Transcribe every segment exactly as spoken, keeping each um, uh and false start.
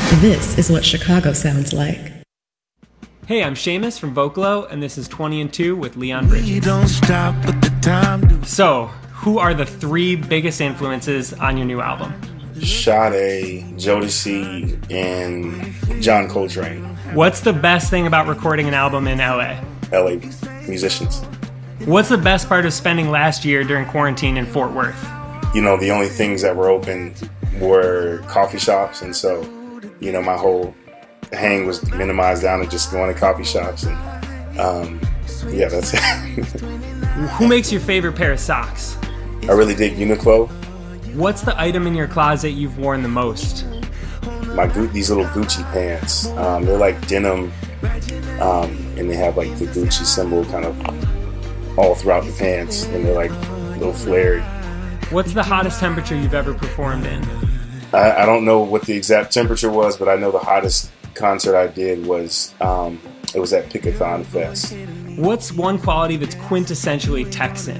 This is what Chicago sounds like. Hey, I'm Seamus from Vocalo, and this is twenty and two with Leon Bridges. Don't stop, but the time do. So, who are the three biggest influences on your new album? Sade, Jodeci, and John Coltrane. What's the best thing about recording an album in L A? L A musicians. What's the best part of spending last year during quarantine in Fort Worth? You know, the only things that were open were coffee shops, and so, you know, my whole hang was minimized down to just going to coffee shops, and um, yeah, that's it. Who makes your favorite pair of socks? I really dig Uniqlo. What's the item in your closet you've worn the most? My these little Gucci pants. Um, they're like denim, um, and they have like the Gucci symbol kind of all throughout the pants, and they're like a little flared. What's the hottest temperature you've ever performed in? I, I don't know what the exact temperature was, but I know the hottest concert I did was um, it was at Pickathon Fest. What's one quality that's quintessentially Texan?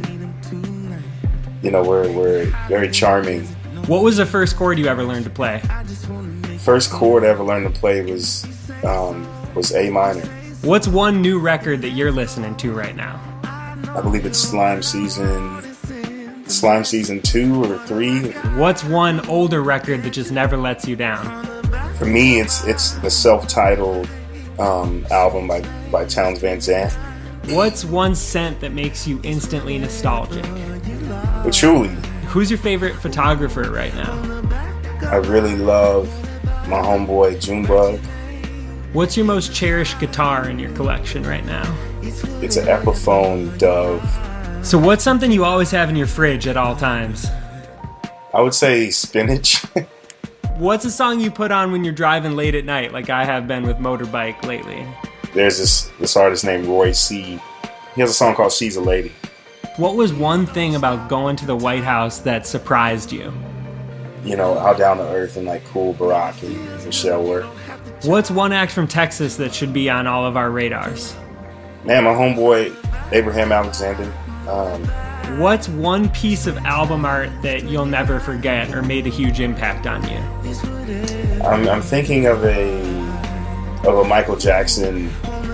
You know, we're we're very charming. What was the first chord you ever learned to play? First chord I ever learned to play was um, was A minor. What's one new record that you're listening to right now? I believe it's Slime Season, Slime Season two or three. What's one older record that just never lets you down? For me, it's it's the self-titled um, album by, by Townes Van Zandt. What's one scent that makes you instantly nostalgic? Patchouli. Who's your favorite photographer right now? I really love my homeboy Junebug. What's your most cherished guitar in your collection right now? It's an Epiphone Dove. So what's something you always have in your fridge at all times? I would say spinach. What's a song you put on when you're driving late at night, like I have been with Motorbike lately? There's this, this artist named Roy C. He has a song called She's a Lady. What was one thing about going to the White House that surprised you? You know, how down to earth and like cool Barack and Michelle were. What's one act from Texas that should be on all of our radars? Man, my homeboy Abraham Alexander. Um, What's one piece of album art that you'll never forget or made a huge impact on you? I'm, I'm thinking of a of a Michael Jackson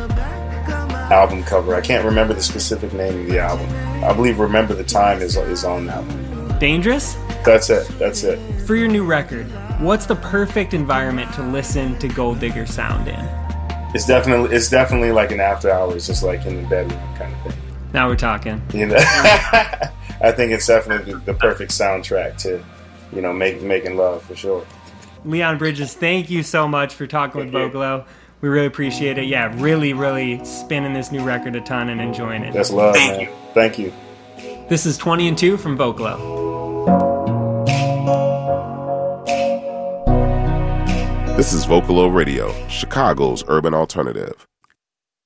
album cover. I can't remember the specific name of the album. I believe Remember the Time is is on that one. Dangerous? That's it. That's it. For your new record, what's the perfect environment to listen to Gold Digger sound in? It's definitely it's definitely like an after hours, just like in the bedroom kind of thing. Now we're talking. You know, I think it's definitely the, the perfect soundtrack to, you know, make, making love for sure. Leon Bridges, thank you so much for talking with Vocalo. We really appreciate it. Yeah, really, really spinning this new record a ton and enjoying it. That's love, thank man. You. Thank you. This is twenty and two from Vocalo. This is Vocalo Radio, Chicago's urban alternative.